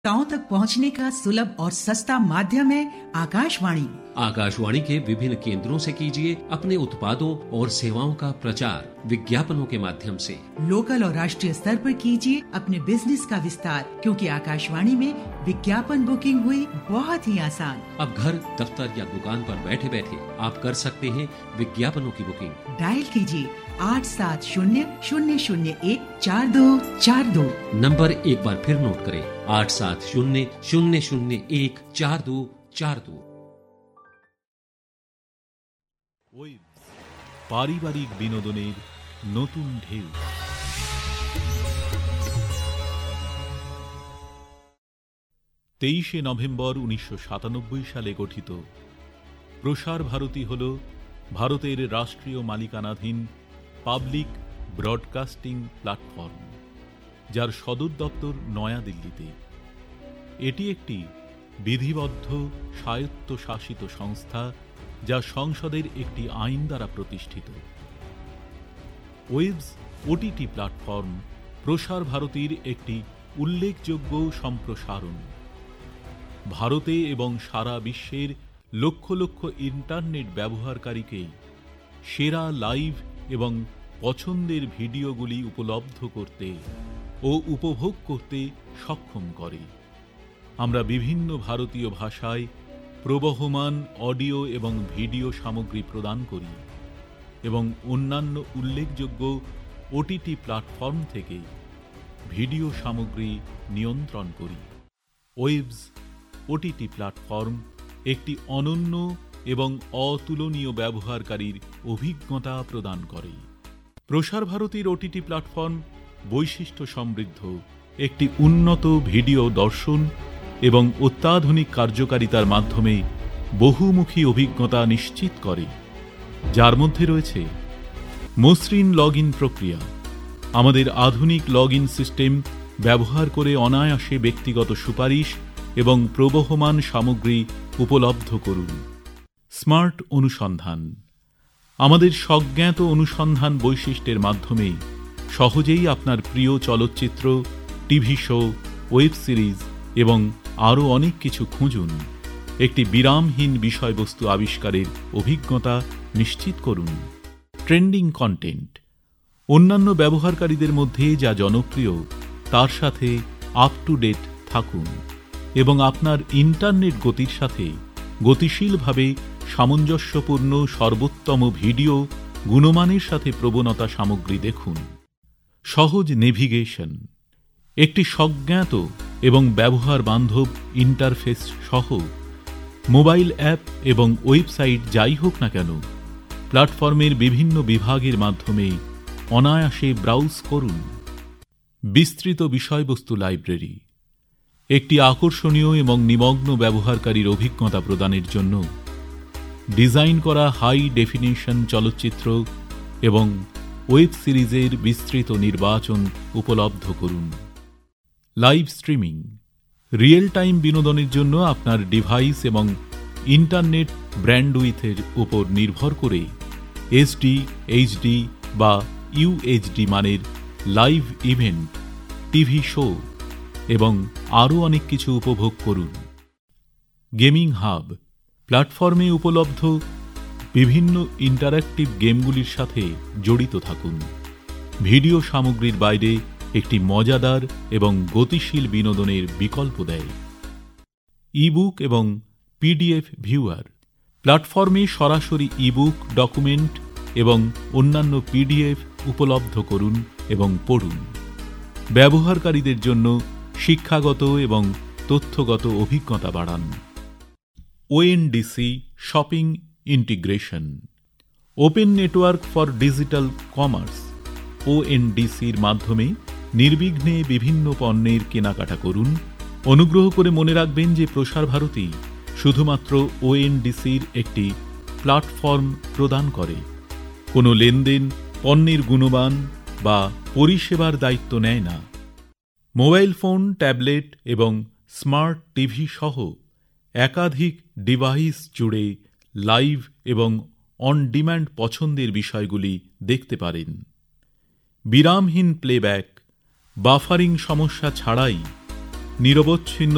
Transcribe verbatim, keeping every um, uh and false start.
गांव तक पहुंचने का सुलभ और सस्ता माध्यम है आकाशवाणी। आकाशवाणी के विभिन्न केंद्रों से कीजिए अपने उत्पादों और सेवाओं का प्रचार विज्ञापनों के माध्यम से। लोकल और राष्ट्रीय स्तर पर कीजिए अपने बिजनेस का विस्तार, क्योंकि आकाशवाणी में विज्ञापन बुकिंग हुई बहुत ही आसान। अब घर, दफ्तर या दुकान पर बैठे बैठे आप कर सकते हैं विज्ञापनों की बुकिंग। डायल कीजिए आठ सात शून्य शून्य शून्य एक चार दो चार दो। नंबर एक बार फिर नोट करें, आठ सात शून्य शून्य शून्य एक चार दो चार दो। পারিবারিক বিনোদনের নতুন ঢেউ। তেইশে নভেম্বর উনিশশো সাতানব্বই সালে গঠিত প্রসার ভারতী হল ভারতের রাষ্ট্রীয় মালিকানাধীন পাবলিক ব্রডকাস্টিং প্ল্যাটফর্ম, যার সদর দপ্তর নয়াদিল্লিতে। এটি একটি বিধিবদ্ধ স্বায়ত্তশাসিত সংস্থা, যা সংসদের একটি আইন দ্বারা প্রতিষ্ঠিত। ওয়েবস ওটিটি প্ল্যাটফর্ম প্রসার ভারতীর একটি উল্লেখযোগ্য সম্প্রসারণ। ভারতে এবং সারা বিশ্বের লক্ষ লক্ষ ইন্টারনেট ব্যবহারকারীকে সেরা লাইভ এবং পছন্দের ভিডিওগুলি উপলব্ধ করতে ও উপভোগ করতে সক্ষম করে। আমরা বিভিন্ন ভারতীয় ভাষায় প্রবহমান অডিও এবং ভিডিও সামগ্রী প্রদান করি এবং অন্যান্য উল্লেখযোগ্য ওটিটি প্ল্যাটফর্ম থেকে ভিডিও সামগ্রী নিয়ন্ত্রণ করি। ওয়েবস ওটিটি প্ল্যাটফর্ম একটি অনন্য এবং অতুলনীয় ব্যবহারকারীর অভিজ্ঞতা প্রদান করে। প্রসার ভারতীর ওটিটি প্ল্যাটফর্ম বৈশিষ্ট্য সমৃদ্ধ একটি উন্নত ভিডিও দর্শন এবং অত্যাধুনিক কার্যকারিতার মাধ্যমে বহুমুখী অভিজ্ঞতা নিশ্চিত করে, যার মধ্যে রয়েছে মসৃণ লগ ইন প্রক্রিয়া। আমাদের আধুনিক লগ ইন সিস্টেম ব্যবহার করে অনায়াসে ব্যক্তিগত সুপারিশ এবং প্রবহমান সামগ্রী উপলব্ধ করুন। স্মার্ট অনুসন্ধান আমাদের স্বজ্ঞাত অনুসন্ধান বৈশিষ্ট্যের মাধ্যমে সহজেই আপনার প্রিয় চলচ্চিত্র, টিভি শো, ওয়েব সিরিজ এবং আরও অনেক কিছু খুঁজুন। একটি বিরামহীন বিষয়বস্তু আবিষ্কারের অভিজ্ঞতা নিশ্চিত করুন। ট্রেন্ডিং কন্টেন্ট অন্যান্য ব্যবহারকারীদের মধ্যে যা জনপ্রিয় তার সাথে আপ টু ডেট থাকুন এবং আপনার ইন্টারনেট গতির সাথে গতিশীলভাবে সামঞ্জস্যপূর্ণ সর্বোত্তম ভিডিও গুণমানের সাথে প্রবণতা সামগ্রী দেখুন। সহজ নেভিগেশন একটি স্বজ্ঞাত এবং ব্যবহার বান্ধব ইন্টারফেস সহ মোবাইল অ্যাপ এবং ওয়েবসাইট যাই হোক না কেন, প্ল্যাটফর্মের বিভিন্ন বিভাগের মাধ্যমে অনায়াসে ব্রাউজ করুন। বিস্তৃত বিষয়বস্তু লাইব্রেরি একটি আকর্ষণীয় এবং নিমগ্ন ব্যবহারকারীর অভিজ্ঞতা প্রদানের জন্য ডিজাইন করা হাই ডেফিনিশন চলচ্চিত্র এবং ওয়েব সিরিজের বিস্তৃত নির্বাচন উপলব্ধ করুন। লাইভ স্ট্রিমিং রিয়েল টাইম বিনোদনের জন্য আপনার ডিভাইস এবং ইন্টারনেট ব্র্যান্ডউইথের উপর নির্ভর করে এসডি, এইচডি বা ইউএইচডি মানের লাইভ ইভেন্ট, টিভি শো এবং আরও অনেক কিছু উপভোগ করুন। গেমিং হাব প্ল্যাটফর্মে উপলব্ধ বিভিন্ন ইন্টারঅ্যাক্টিভ গেমগুলির সাথে জড়িত থাকুন। ভিডিও সামগ্রীর বাইরে একটি মজাদার এবং গতিশীল বিনোদনের বিকল্প দেয়। ইবুক এবং পিডিএফ ভিউয়ার প্ল্যাটফর্মে সরাসরি ইবুক, ডকুমেন্ট এবং অন্যান্য পিডিএফ উপলব্ধ করুন এবং পড়ুন। ব্যবহারকারীদের জন্য শিক্ষাগত এবং তথ্যগত অভিজ্ঞতা বাড়ান। ONDC shopping integration open network for digital commerce ওএনডিসির মাধ্যমে নির্বিঘ্নে বিভিন্ন পণ্যের কেনাকাটা করুন। অনুগ্রহ করে মনে রাখবেন যে প্রসার ভারতী শুধুমাত্র ওএনডিসির একটি প্ল্যাটফর্ম প্রদান করে, কোনো লেনদেন, পণ্যের গুণমান বা পরিষেবার দায়িত্ব নেয় না। মোবাইল ফোন, ট্যাবলেট এবং স্মার্ট টিভি সহ একাধিক ডিভাইস জুড়ে লাইভ এবং অন ডিম্যান্ড পছন্দের বিষয়গুলি দেখতে পারেন। বিরামহীন প্লেব্যাক, বাফারিং সমস্যা ছাড়াই নিরবচ্ছিন্ন